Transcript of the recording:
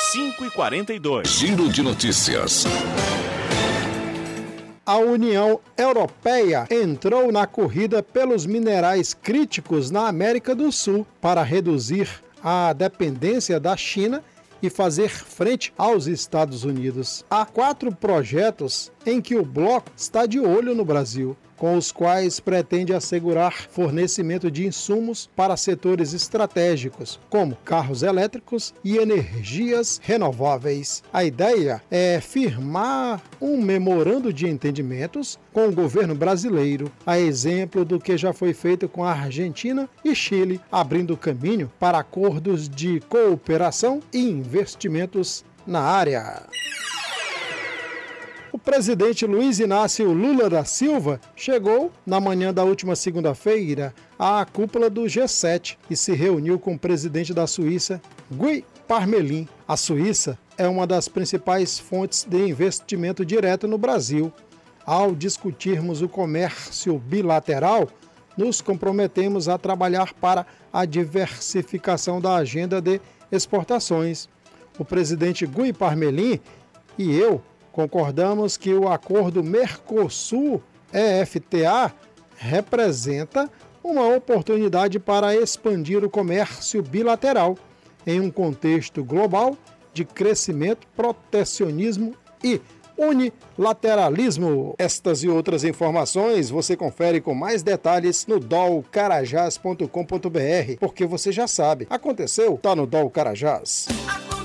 5h42. Giro de notícias. A União Europeia entrou na corrida pelos minerais críticos na América do Sul para reduzir a dependência da China e fazer frente aos Estados Unidos. Há 4 projetos em que o bloco está de olho no Brasil, com os quais pretende assegurar fornecimento de insumos para setores estratégicos, como carros elétricos e energias renováveis. A ideia é firmar um memorando de entendimentos com o governo brasileiro, a exemplo do que já foi feito com a Argentina e Chile, abrindo caminho para acordos de cooperação e investimentos na área. O presidente Luiz Inácio Lula da Silva chegou, na manhã da última segunda-feira, à cúpula do G7 e se reuniu com o presidente da Suíça, Guy Parmelin. A Suíça é uma das principais fontes de investimento direto no Brasil. Ao discutirmos o comércio bilateral, nos comprometemos a trabalhar para a diversificação da agenda de exportações. O presidente Guy Parmelin e eu concordamos que o acordo Mercosul-EFTA representa uma oportunidade para expandir o comércio bilateral em um contexto global de crescimento, protecionismo e unilateralismo. Estas e outras informações você confere com mais detalhes no dolcarajás.com.br, porque você já sabe, aconteceu, tá no Dol Carajás.